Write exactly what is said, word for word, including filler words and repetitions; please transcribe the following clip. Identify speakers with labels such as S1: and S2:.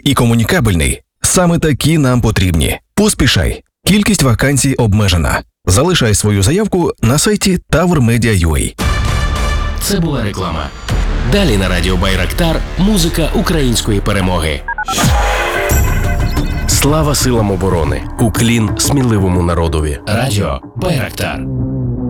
S1: і комунікабельний. Саме такі нам потрібні. Поспішай. Кількість вакансій обмежена. Залишай свою заявку на сайті тавр медіа крапка ю а.
S2: Це була реклама. Далі на радіо Байрактар музика української перемоги. Слава силам оборони! Уклін сміливому народові. Радіо Байрактар.